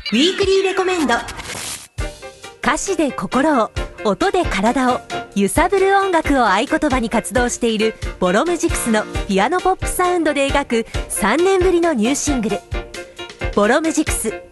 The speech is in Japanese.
ウィークリーレコメンド。 歌詞で心を、音で体を揺さぶる音楽を合言葉に活動しているボロムジクスのピアノポップサウンドで描く3年ぶりのニューシングル、ボロムジクス